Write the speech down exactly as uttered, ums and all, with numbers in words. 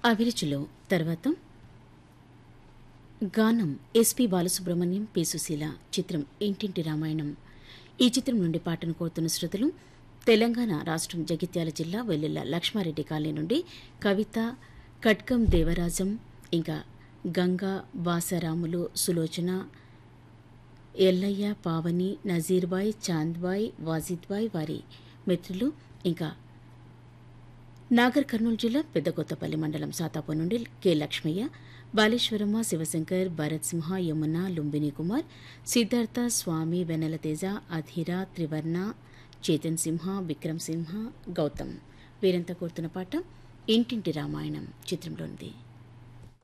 అభిరుచిలో తర్వాత గానం SP Balasubrahmanyam P Susheela చిత్రం ఇంటింటి రామాయణం. ఈ చిత్రం నుండి పాటను కోరుతున్న శ్రోతలు తెలంగాణ రాష్ట్రం జగిత్యాల జిల్లా వెల్లుల్ల లక్ష్మారెడ్డి కాలనీ నుండి కవిత, కట్కం దేవరాజం, ఇంకా గంగా, వాసరాములు, సులోచన, ఎల్లయ్య, పావని, నజీర్బాయ్, చాంద్బాయ్, వాజిద్బాయ్, వారి మిత్రులు, ఇంకా నాగర్ కర్నూలు జిల్లా పెద్దకొత్తపల్లి మండలం సాతాపూర్ నుండి కె లక్ష్మయ్య, బాలేశ్వరమ్మ, శివశంకర్, భరత్ సింహ, యమున, లుంబిని కుమార్, సిద్ధార్థ, స్వామి, వెన్నెల తేజ, అధీర, త్రివర్ణ, చేతన్ సింహ, విక్రమ్ సింహ, గౌతమ్ వీరంతా కోరుతున్న పాట ఇంటింటి రామాయణం చిత్రంలోనిది.